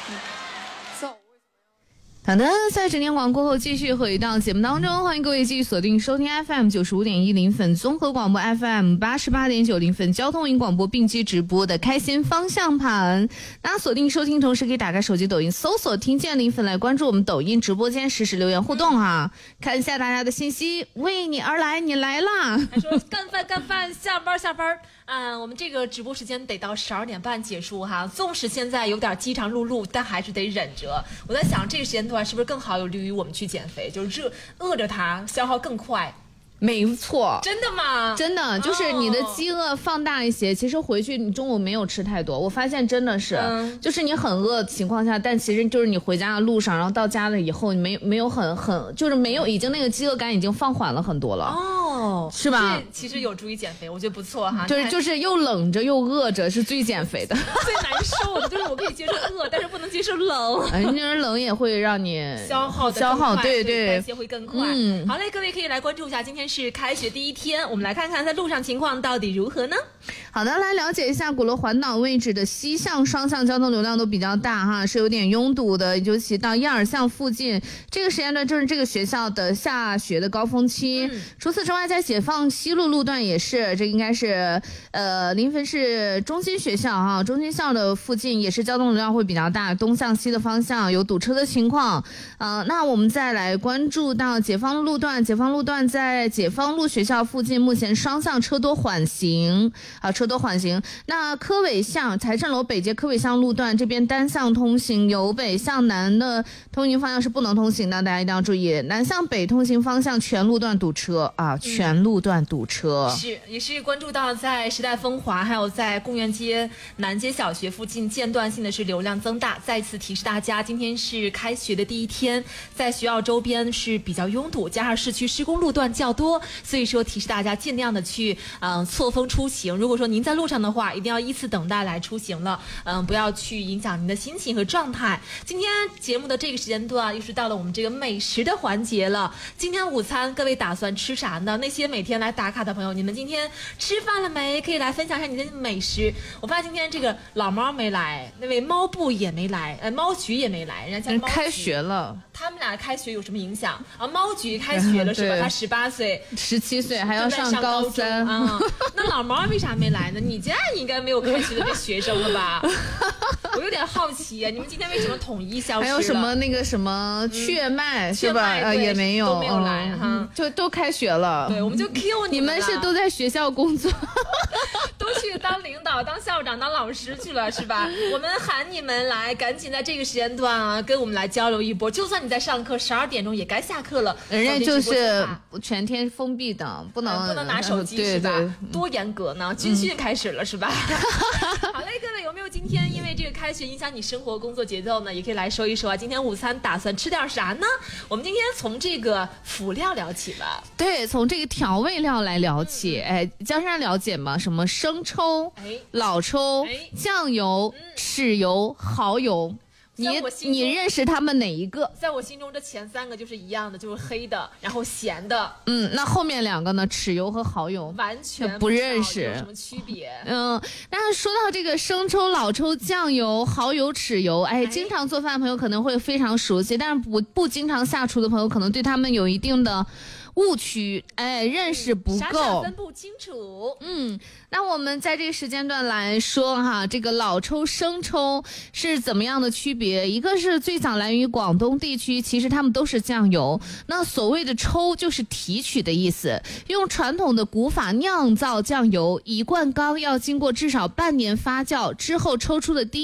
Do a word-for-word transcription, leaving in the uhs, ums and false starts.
好的，在整点广过后继续回到节目当中，欢迎各位继续锁定收听 F M 九十五点一零粉综合广播 F M 八十八点九零粉交通云广播并机直播的开心方向盘。大家锁定收听，同时可以打开手机抖音搜索听见零粉来关注我们抖音直播间实时留言互动哈，看一下大家的信息，为你而来，你来啦！ 还说干饭干饭，下班下班。嗯，我们这个直播时间得到十二点半结束哈。纵使现在有点饥肠辘辘，但还是得忍着。我在想，这个时间段是不是更好有利于我们去减肥？就是热饿着它，消耗更快。 没错， 真的吗？ 真的，就是你的饥饿放大一些，哦、其实回去你中午没有吃太多，我发现真的是，嗯、就是你很饿的情况下，但其实就是你回家的路上，然后到家了以后，你没没有很很，就是没有已经那个饥饿感已经放缓了很多了。哦，是吧？ 这其实有助于减肥，我觉得不错哈。 对，就是又冷着又饿着是最减肥的。 最难受的就是我可以接受饿，但是不能接受冷。 哎，那冷也会让你消耗消耗，对对， 代谢会更快。嗯，好嘞，各位可以来关注一下今天。是开学第一天，我们来看看在路上情况到底如何呢？ 好的，来了解一下鼓楼环岛位置的西向双向交通流量都比较大哈，是有点拥堵的，尤其到燕尔巷附近，这个时间段正是这个学校的下学的高峰期。嗯、除此之外，在解放西路路段也是，这应该是呃临汾市中心学校哈，中心校的附近也是交通流量会比较大，东向西的方向有堵车的情况。呃，那我们再来关注到解放路段，解放路段在解放路学校附近目前双向车多缓行啊，车多缓行。那科伟巷财政楼北街科伟巷路段这边单向通行，由北向南的通行方向是不能通行的，大家一定要注意。南向北通行方向全路段堵车啊，全路段堵车。 嗯、是，也是关注到在时代风华还有在贡院街南街小学附近间断性的是流量增大。再次提示大家，今天是开学的第一天，在学校周边是比较拥堵，加上市区施工路段较多。所以说提示大家尽量的去嗯错峰出行，如果说您在路上的话一定要依次等待来出行了，嗯不要去影响您的心情和状态。今天节目的这个时间段又是到了我们这个美食的环节了。今天午餐各位打算吃啥呢？那些每天来打卡的朋友，你们今天吃饭了没？可以来分享一下你的美食。我发现今天这个老猫没来，那位猫布也没来，呃猫菊也没来，人家猫开学了， 他们俩开学有什么影响啊？猫菊开学了是吧？他十八岁。 十七岁还要上高三啊、嗯！那老毛为啥没来呢？你家应该没有开学的这学生了吧？我有点好奇啊，你们今天为什么统一消失了？ 还有什么那个什么雀麦、嗯、是吧？呃，也没有， 都没有来哈、 嗯，就都开学了。 对，我们就 Q 你们，你们是都在学校工作， 都去当领导、当校长、当老师去了是吧？我们喊你们来，赶紧在这个时间段啊，跟我们来交流一波。就算你在上课，十二点钟也该下课了， 人家就是全天封闭的，不能、 嗯、不能拿手机是吧？多严格呢！军训开始了、嗯、是吧？好嘞，各位有没有今天因为这个开学影响你生活工作节奏呢？也可以来说一说啊。今天午餐打算吃点啥呢？我们今天从这个辅料聊起吧。 对，从这个调味料来聊起。嗯、哎，江山了解吗？什么生抽、哎、老抽、哎、酱油、嗯、豉油、蚝油。你你认识他们哪一个？ 在我心中，这前三个就是一样的，就是黑的，然后咸的。 嗯，那后面两个呢？豉油和蚝油完全不认识， 有什么区别？ 嗯，那说到这个生抽、老抽、酱油、蚝油、豉油，哎，经常做饭的朋友可能会非常熟悉，但是不不经常下厨的朋友，可能对他们有一定的误区，哎，认识不够，傻傻分不清楚。 嗯，那我们在这个时间段来说哈，这个老抽、生抽是怎么样的区别？一个是最早来源于广东地区，其实他们都是酱油。那所谓的抽就是提取的意思，用传统的古法酿造酱油，一罐缸要经过至少半年发酵之后抽出的第一